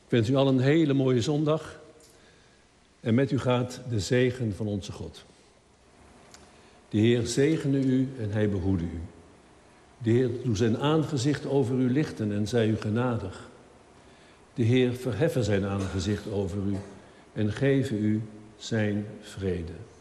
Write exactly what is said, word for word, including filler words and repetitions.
Ik wens u al een hele mooie zondag. En met u gaat de zegen van onze God. De Heer zegene u en hij behoede u. De Heer doe zijn aangezicht over u lichten en zij u genadig. De Heer verheffen zijn aangezicht over u en geven u zijn vrede.